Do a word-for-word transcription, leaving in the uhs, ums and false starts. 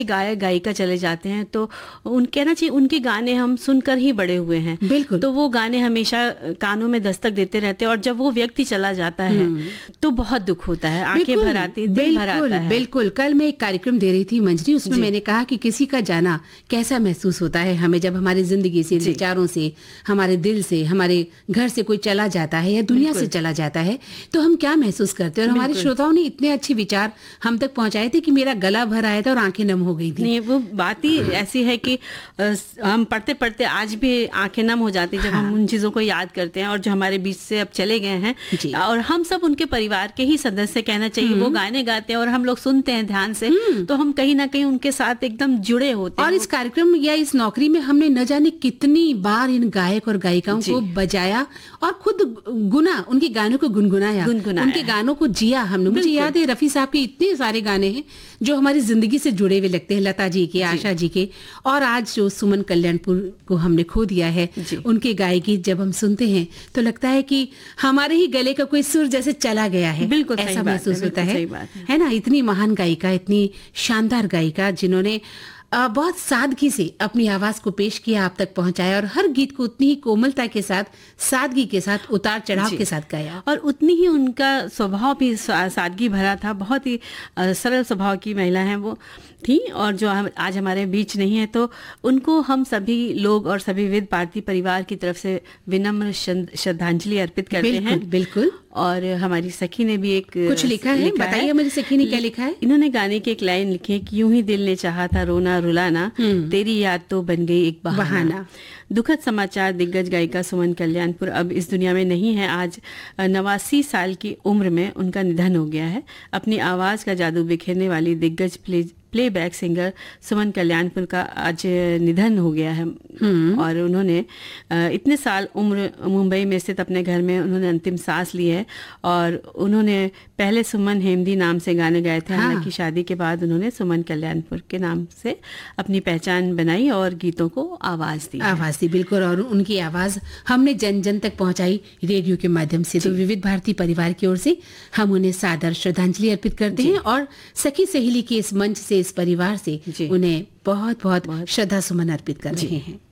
गायक गायिका चले जाते हैं तो उन कहना चाहिए उनके गाने हम सुनकर ही बड़े हुए हैं। बिल्कुल। तो वो गाने हमेशा कानों में दस्तक देते रहते हैं और जब वो व्यक्ति चला जाता है तो बहुत दुख होता है, आंखें भर आती, दिल भर आता है। बिल्कुल। कल मैं एक कार्यक्रम दे रही थी मंजरी, उसमें मैंने कहा कि किसी का जाना कैसा महसूस होता है हमें जब हमारी जिंदगी से, विचारों से, हमारे दिल से, हमारे घर से कोई चला जाता है या दुनिया से चला जाता है तो हम क्या महसूस करते हैं। और हमारे श्रोताओं ने इतने अच्छे विचार हम तक पहुंचाए थे कि मेरा गला भर आया था और आंखें नम हो गई थी। नहीं, वो बात ही ऐसी है कि हम पढ़ते पढ़ते आज भी आंखें नम हो जाती जब हाँ। हम उन चीजों को याद करते हैं और जो हमारे बीच से अब चले गए हैं और हम सब उनके परिवार के ही सदस्य कहना चाहिए। वो गाने गाते हैं और हम लोग सुनते हैं ध्यान से, तो हम कहीं ना कहीं उनके साथ एकदम जुड़े होते हैं। और इस कार्यक्रम या इस नौकरी में हमने न जाने कितनी बार इन गायक और गायिकाओं को बजाया और खुद गुना उनके गानों को गुनगुनाया, उनके गानों को जिया हमने। मुझे याद है रफी साहब के इतने सारे गाने हैं जो हमारी जिंदगी से जुड़े हुए लगते हैं, लता जी के, आशा जी के, और आज जो सुमन कल्याणपुर को हमने खो दिया है, उनके गायकी जब हम सुनते हैं तो लगता है कि हमारे ही गले का कोई सुर जैसे चला गया है। बिल्कुल ऐसा महसूस होता है, है ना। इतनी महान गायिका, इतनी शानदार गायिका जिन्होंने बहुत सादगी से अपनी आवाज को पेश किया, आप तक पहुंचाया और हर गीत को उतनी ही कोमलता के साथ, सादगी के साथ, उतार चढ़ाव के साथ गाया। और उतनी ही उनका स्वभाव भी सादगी भरा था। बहुत ही सरल स्वभाव की महिला है वो थी और जो आज हमारे बीच नहीं है, तो उनको हम सभी लोग और सभी विविध भारती परिवार की तरफ से विनम्र श्रद्धांजलि अर्पित करते हैं। बिल्कुल। और हमारी सखी ने भी एक कुछ लिखा है, बताइए मेरी सखी ने क्या लिखा है। इन्होंने गाने की एक लाइन लिखी है कि यूं ही दिल ने चाहा था रोना रुलाना, तेरी याद तो बन गई एक बहाना। दुखद समाचार, दिग्गज गायिका सुमन कल्याणपुर अब इस दुनिया में नहीं है। आज नवासी साल की उम्र में उनका निधन हो गया है। अपनी आवाज का जादू बिखेरने वाली दिग्गज play playback singer Suman Kalyanpur का आज निधन हो गया है। और उन्होंने इतने साल उम्र मुंबई में स्थित अपने घर में उन्होंने अंतिम सांस ली है। और उन्होंने पहले सुमन हेमदी नाम से गाने गाए थे। हाँ। की शादी के बाद उन्होंने सुमन कल्याणपुर के नाम से अपनी पहचान बनाई और गीतों को आवाज दी आवाज दी बिल्कुल। और उनकी आवाज हमने जन जन तक पहुंचाई रेडियो के माध्यम से। तो विविध भारती परिवार की ओर से हम उन्हें सादर श्रद्धांजलि अर्पित करते हैं और सखी सहेली के इस मंच से, इस परिवार से उन्हें बहुत बहुत श्रद्धा सुमन अर्पित कर रहे हैं।